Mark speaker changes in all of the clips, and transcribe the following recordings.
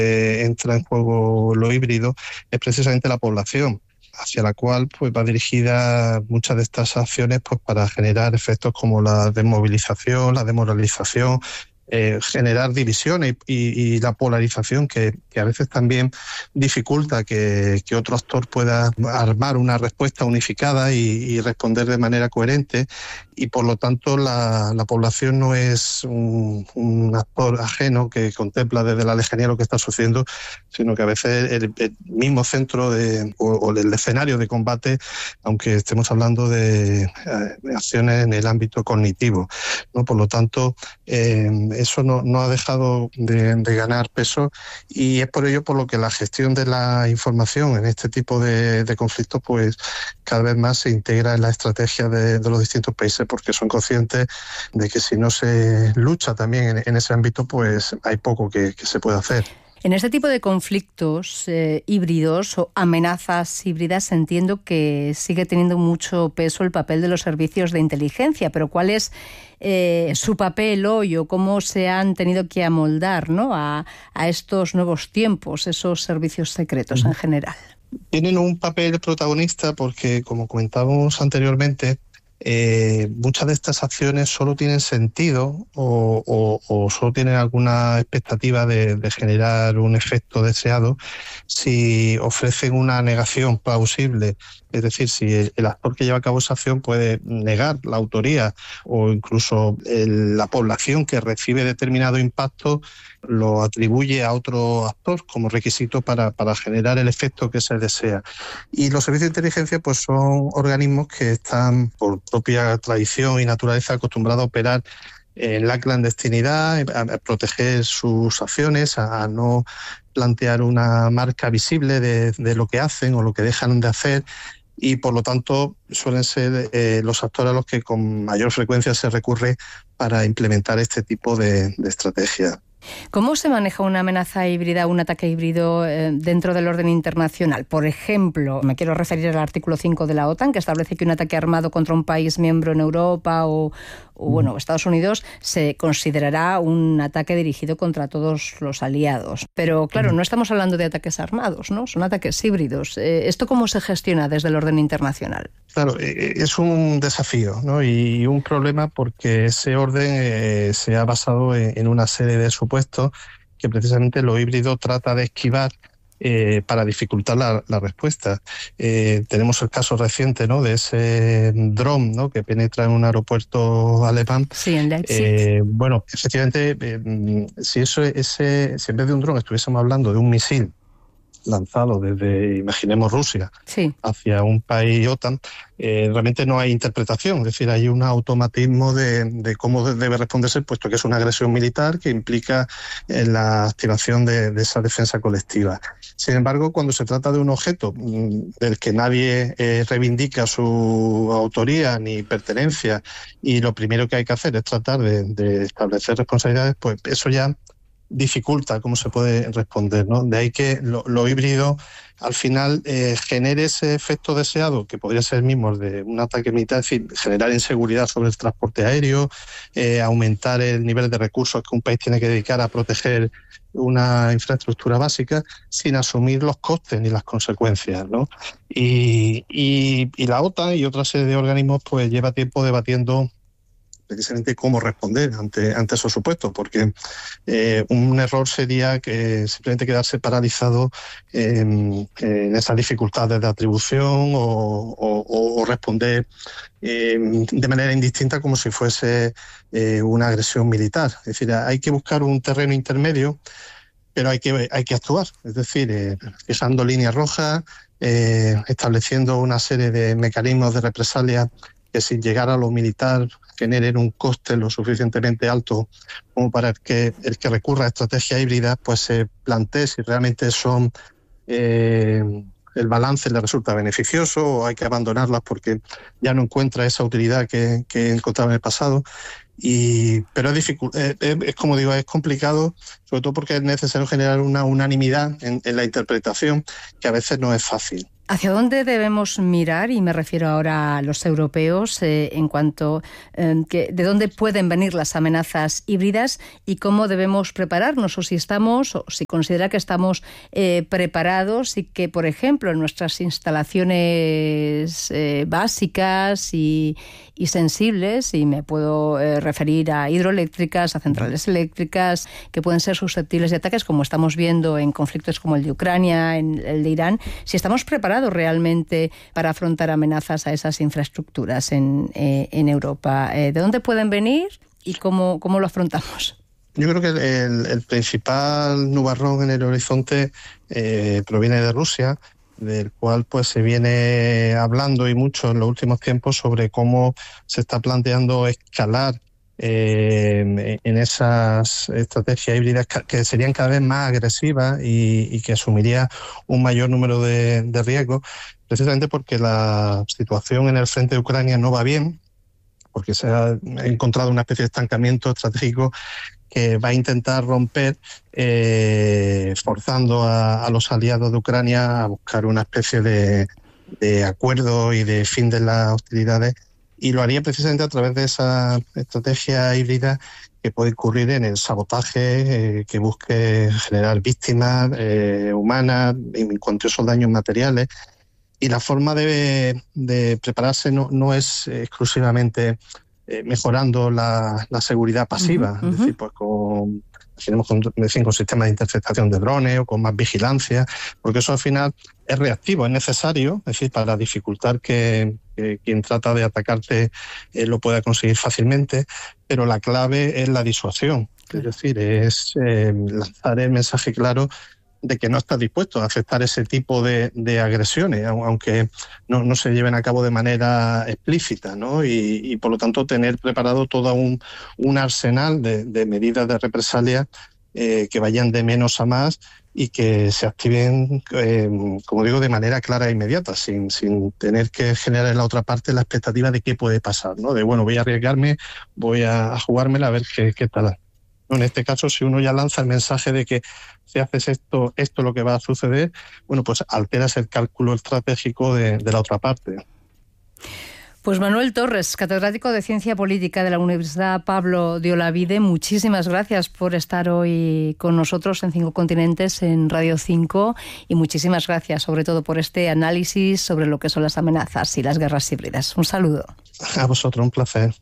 Speaker 1: entra en juego lo híbrido es precisamente la población, hacia la cual pues va dirigida muchas de estas acciones pues para generar efectos como la desmovilización, la demoralización, generar divisiones y la polarización que a veces también dificulta que otro actor pueda armar una respuesta unificada y responder de manera coherente, y por lo tanto la población no es un actor ajeno que contempla desde la lejanía lo que está sucediendo, sino que a veces el mismo centro o el escenario de combate, aunque estemos hablando de acciones en el ámbito cognitivo, ¿no? Por lo tanto, eso no ha dejado de ganar peso, y es por ello por lo que la gestión de la información en este tipo de conflictos pues cada vez más se integra en la estrategia de los distintos países, porque son conscientes de que si no se lucha también en ese ámbito pues hay poco que se pueda hacer.
Speaker 2: En este tipo de conflictos híbridos o amenazas híbridas entiendo que sigue teniendo mucho peso el papel de los servicios de inteligencia, pero ¿cuál es su papel hoy o cómo se han tenido que amoldar, ¿no?, a estos nuevos tiempos, esos servicios secretos en general?
Speaker 1: Tienen un papel protagonista porque, como comentábamos anteriormente, muchas de estas acciones solo tienen sentido o solo tienen alguna expectativa de generar un efecto deseado si ofrecen una negación plausible. Es decir, si el actor que lleva a cabo esa acción puede negar la autoría, o incluso la población que recibe determinado impacto lo atribuye a otro actor como requisito para generar el efecto que se desea. Y los servicios de inteligencia pues son organismos que están por propia tradición y naturaleza acostumbrados a operar en la clandestinidad, a proteger sus acciones, a no plantear una marca visible de lo que hacen o lo que dejan de hacer, y por lo tanto suelen ser los actores a los que con mayor frecuencia se recurre para implementar este tipo de estrategias.
Speaker 2: ¿Cómo se maneja una amenaza híbrida, un ataque híbrido dentro del orden internacional? Por ejemplo, me quiero referir al artículo 5 de la OTAN, que establece que un ataque armado contra un país miembro en Europa o Estados Unidos se considerará un ataque dirigido contra todos los aliados. Pero claro, no estamos hablando de ataques armados, ¿no? Son ataques híbridos. ¿Esto cómo se gestiona desde el orden internacional?
Speaker 1: Claro, es un desafío, ¿no?, y un problema porque ese orden se ha basado en una serie de supuestos que precisamente lo híbrido trata de esquivar para dificultar la respuesta. Tenemos el caso reciente, ¿no?, de ese dron, ¿no?, que penetra en un aeropuerto alemán.
Speaker 2: Sí, en Leipzig.
Speaker 1: Bueno, efectivamente, si en vez de un dron estuviésemos hablando de un misil lanzado desde, imaginemos, Rusia, sí, hacia un país OTAN, realmente no hay interpretación, es decir, hay un automatismo de cómo debe responderse, puesto que es una agresión militar que implica la activación de esa defensa colectiva. Sin embargo, cuando se trata de un objeto del que nadie reivindica su autoría ni pertenencia, y lo primero que hay que hacer es tratar de establecer responsabilidades, pues eso ya dificulta cómo se puede responder, ¿no? De ahí que lo híbrido al final genere ese efecto deseado, que podría ser el mismo de un ataque militar, es decir, generar inseguridad sobre el transporte aéreo, aumentar el nivel de recursos que un país tiene que dedicar a proteger una infraestructura básica sin asumir los costes ni las consecuencias, ¿no? Y la OTAN y otra serie de organismos pues lleva tiempo debatiendo precisamente cómo responder ante esos supuestos, porque un error sería que simplemente quedarse paralizado en esas dificultades de atribución o responder de manera indistinta como si fuese una agresión militar. Es decir, hay que buscar un terreno intermedio, pero hay que actuar, es decir, fijando líneas rojas, estableciendo una serie de mecanismos de represalia que, sin llegar a lo militar, generen un coste lo suficientemente alto como para que el que recurra a estrategias híbridas pues se plantee si realmente son el balance le resulta beneficioso o hay que abandonarlas porque ya no encuentra esa utilidad que encontraba en el pasado. Pero es como digo, es complicado, sobre todo porque es necesario generar una unanimidad en la interpretación, que a veces no es fácil.
Speaker 2: ¿Hacia dónde debemos mirar? Y me refiero ahora a los europeos en cuanto de dónde pueden venir las amenazas híbridas y cómo debemos prepararnos, o si considera que estamos preparados y que, por ejemplo, en nuestras instalaciones básicas y sensibles, y me puedo referir a hidroeléctricas, a centrales eléctricas, que pueden ser susceptibles de ataques, como estamos viendo en conflictos como el de Ucrania, en el de Irán, si estamos preparados realmente para afrontar amenazas a esas infraestructuras en Europa. ¿De dónde pueden venir y cómo lo afrontamos?
Speaker 1: Yo creo que el principal nubarrón en el horizonte proviene de Rusia, del cual pues se viene hablando y mucho en los últimos tiempos sobre cómo se está planteando escalar en esas estrategias híbridas que serían cada vez más agresivas y que asumiría un mayor número de riesgos, precisamente porque la situación en el frente de Ucrania no va bien, porque se ha encontrado una especie de estancamiento estratégico que va a intentar romper, forzando a los aliados de Ucrania a buscar una especie de acuerdo y de fin de las hostilidades, y lo haría precisamente a través de esa estrategia híbrida que puede incurrir en el sabotaje, que busque generar víctimas humanas y cuantiosos daños materiales. Y la forma de prepararse no es exclusivamente mejorando la seguridad pasiva, es decir, pues con sistemas de interceptación de drones o con más vigilancia, porque eso al final es reactivo, es necesario, es decir, para dificultar que quien trata de atacarte lo pueda conseguir fácilmente, pero la clave es la disuasión, es decir, es lanzar el mensaje claro de que no está dispuesto a aceptar ese tipo de agresiones, aunque no se lleven a cabo de manera explícita, ¿no? Y por lo tanto tener preparado todo un arsenal de medidas de represalia que vayan de menos a más y que se activen, como digo, de manera clara e inmediata, sin tener que generar en la otra parte la expectativa de qué puede pasar, ¿no? De, bueno, voy a arriesgarme, voy a jugármela a ver qué tal. En este caso, si uno ya lanza el mensaje de que si haces esto es lo que va a suceder, bueno, pues alteras el cálculo estratégico de la otra parte.
Speaker 2: Pues Manuel Torres, catedrático de Ciencia Política de la Universidad Pablo de Olavide, muchísimas gracias por estar hoy con nosotros en 5 Continentes, en Radio 5, y muchísimas gracias sobre todo por este análisis sobre lo que son las amenazas y las guerras híbridas. Un saludo.
Speaker 1: A vosotros, un placer.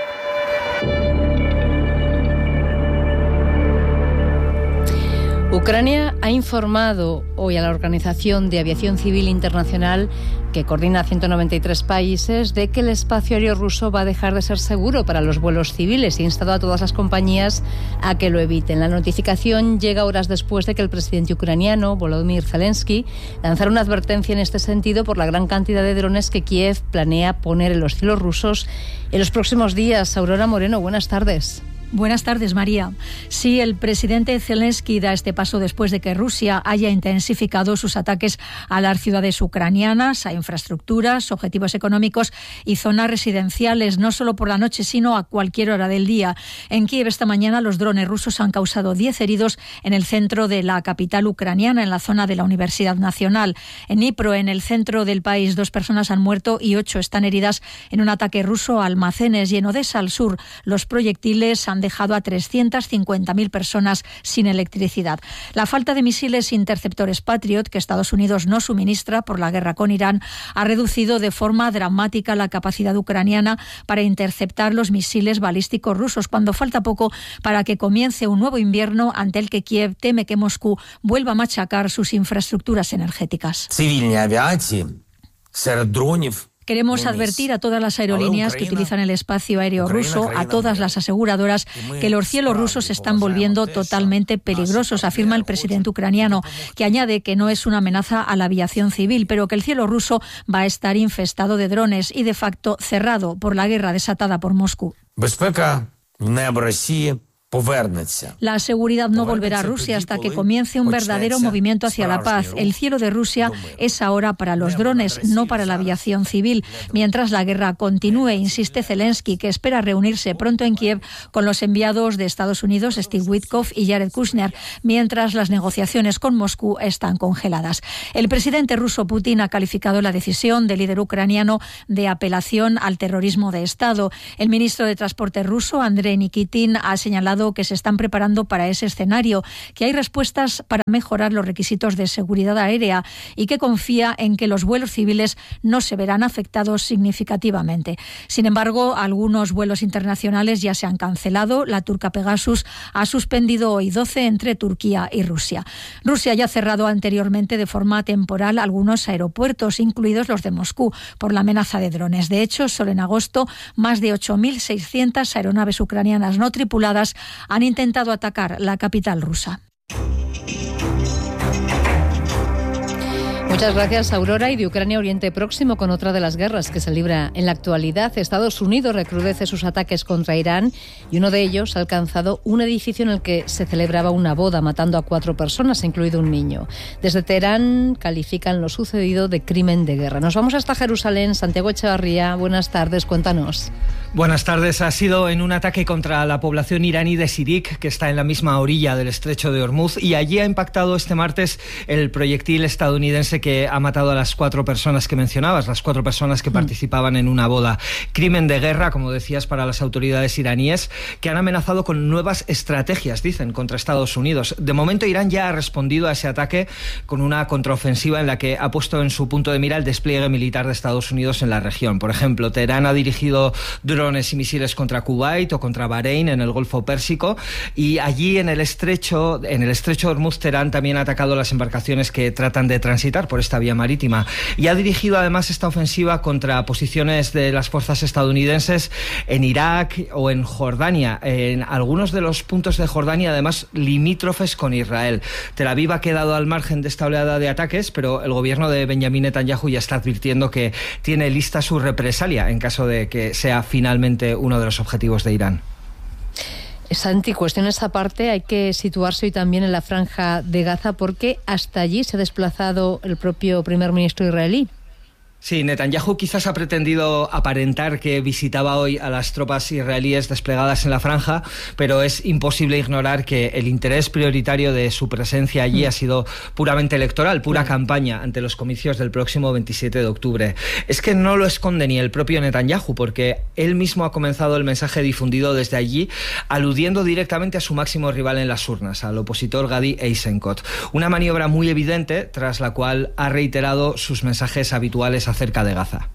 Speaker 2: Ucrania ha informado hoy a la Organización de Aviación Civil Internacional, que coordina 193 países, de que el espacio aéreo ruso va a dejar de ser seguro para los vuelos civiles e ha instado a todas las compañías a que lo eviten. La notificación llega horas después de que el presidente ucraniano, Volodymyr Zelensky, lanzara una advertencia en este sentido por la gran cantidad de drones que Kiev planea poner en los cielos rusos en los próximos días. Aurora Moreno, buenas tardes.
Speaker 3: Buenas tardes, María. Sí, el presidente Zelensky da este paso después de que Rusia haya intensificado sus ataques a las ciudades ucranianas, a infraestructuras, objetivos económicos y zonas residenciales, no solo por la noche, sino a cualquier hora del día. En Kiev esta mañana los drones rusos han causado 10 heridos en el centro de la capital ucraniana, en la zona de la Universidad Nacional. En Dnipro, en el centro del país, 2 personas han muerto y 8 están heridas en un ataque ruso a almacenes. Y en Odessa, al sur, los proyectiles han dejado a 350.000 personas sin electricidad. La falta de misiles interceptores Patriot, que Estados Unidos no suministra por la guerra con Irán, ha reducido de forma dramática la capacidad ucraniana para interceptar los misiles balísticos rusos, cuando falta poco para que comience un nuevo invierno ante el que Kiev teme que Moscú vuelva a machacar sus infraestructuras energéticas. Queremos advertir a todas las aerolíneas que utilizan el espacio aéreo ruso, a todas las aseguradoras, que los cielos rusos se están volviendo totalmente peligrosos, afirma el presidente ucraniano, que añade que no es una amenaza a la aviación civil, pero que el cielo ruso va a estar infestado de drones y de facto cerrado por la guerra desatada por Moscú. La seguridad no volverá a Rusia hasta que comience un verdadero movimiento hacia la paz. El cielo de Rusia es ahora para los drones, no para la aviación civil. Mientras la guerra continúe, insiste Zelensky, que espera reunirse pronto en Kiev con los enviados de Estados Unidos, Steve Witkoff y Jared Kushner, mientras las negociaciones con Moscú están congeladas. El presidente ruso Putin ha calificado la decisión del líder ucraniano de apelación al terrorismo de Estado. El ministro de Transporte ruso, Andrei Nikitin, ha señalado que se están preparando para ese escenario, que hay respuestas para mejorar los requisitos de seguridad aérea y que confía en que los vuelos civiles no se verán afectados significativamente. Sin embargo, algunos vuelos internacionales ya se han cancelado. La turca Pegasus ha suspendido hoy 12 entre Turquía y Rusia. Rusia ya ha cerrado anteriormente de forma temporal algunos aeropuertos, incluidos los de Moscú, por la amenaza de drones. De hecho, solo en agosto, más de 8.600 aeronaves ucranianas no tripuladas han intentado atacar la capital rusa.
Speaker 2: Muchas gracias, Aurora. Y de Ucrania a Oriente Próximo, con otra de las guerras que se libra en la actualidad. Estados Unidos recrudece sus ataques contra Irán y uno de ellos ha alcanzado un edificio en el que se celebraba una boda, matando a 4 personas, incluido un niño. Desde Teherán califican lo sucedido de crimen de guerra. Nos vamos hasta Jerusalén. Santiago Echevarría, buenas tardes, cuéntanos.
Speaker 4: Buenas tardes. Ha sido en un ataque contra la población iraní de Sirik, que está en la misma orilla del estrecho de Hormuz, y allí ha impactado este martes el proyectil estadounidense que ha matado a las 4 personas que mencionabas, las 4 personas que participaban en una boda. Crimen de guerra, como decías, para las autoridades iraníes, que han amenazado con nuevas estrategias, dicen, contra Estados Unidos. De momento, Irán ya ha respondido a ese ataque con una contraofensiva en la que ha puesto en su punto de mira el despliegue militar de Estados Unidos en la región. Por ejemplo, Teherán ha dirigido drones y misiles contra Kuwait o contra Bahrein en el Golfo Pérsico, y allí en el estrecho de Hormuz, Teherán también ha atacado las embarcaciones que tratan de transitar por esta vía marítima, y ha dirigido además esta ofensiva contra posiciones de las fuerzas estadounidenses en Irak o en Jordania, en algunos de los puntos de Jordania además limítrofes con Israel. Tel Aviv ha quedado al margen de esta oleada de ataques, pero el gobierno de Benjamin Netanyahu ya está advirtiendo que tiene lista su represalia en caso de que sea finalmente uno de los objetivos de Irán.
Speaker 2: Santi, cuestiones aparte, hay que situarse hoy también en la Franja de Gaza, porque hasta allí se ha desplazado el propio primer ministro israelí.
Speaker 4: Sí, Netanyahu quizás ha pretendido aparentar que visitaba hoy a las tropas israelíes desplegadas en la franja, pero es imposible ignorar que el interés prioritario de su presencia allí ha sido puramente electoral, pura campaña ante los comicios del próximo 27 de octubre. Es que no lo esconde ni el propio Netanyahu, porque él mismo ha comenzado el mensaje difundido desde allí, aludiendo directamente a su máximo rival en las urnas, al opositor Gadi Eisenkot. Una maniobra muy evidente, tras la cual ha reiterado sus mensajes habituales acerca de Gaza.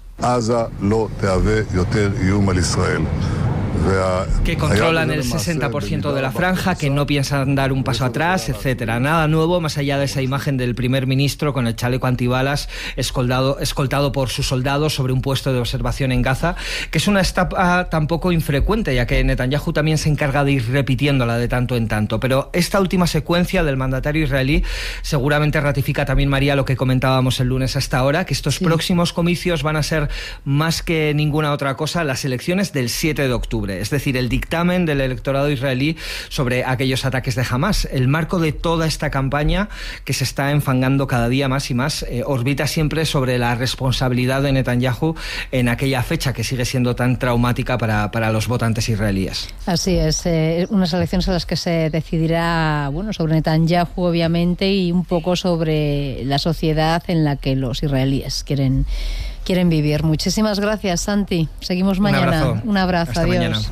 Speaker 4: Que controlan el 60% de la franja, que no piensan dar un paso atrás, etcétera. Nada nuevo más allá de esa imagen del primer ministro con el chaleco antibalas escoltado por sus soldados sobre un puesto de observación en Gaza, que es una etapa tampoco infrecuente, ya que Netanyahu también se encarga de ir repitiéndola de tanto en tanto. Pero esta última secuencia del mandatario israelí seguramente ratifica también, María, lo que comentábamos el lunes hasta ahora, que estos próximos comicios van a ser más que ninguna otra cosa las elecciones del 7 de octubre. Es decir, el dictamen del electorado israelí sobre aquellos ataques de Hamás. El marco de toda esta campaña, que se está enfangando cada día más y más, orbita siempre sobre la responsabilidad de Netanyahu en aquella fecha que sigue siendo tan traumática para los votantes israelíes.
Speaker 2: Así es, unas elecciones a las que se decidirá, bueno, sobre Netanyahu obviamente, y un poco sobre la sociedad en la que los israelíes quieren vivir. Muchísimas gracias, Santi. Seguimos mañana. Un abrazo.
Speaker 4: Hasta
Speaker 2: adiós.
Speaker 4: Mañana.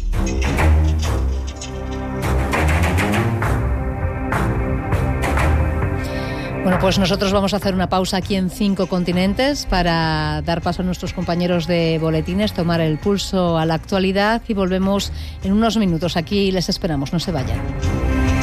Speaker 2: Bueno, pues nosotros vamos a hacer una pausa aquí en 5 Continentes para dar paso a nuestros compañeros de boletines, tomar el pulso a la actualidad, y volvemos en unos minutos. Aquí les esperamos, no se vayan.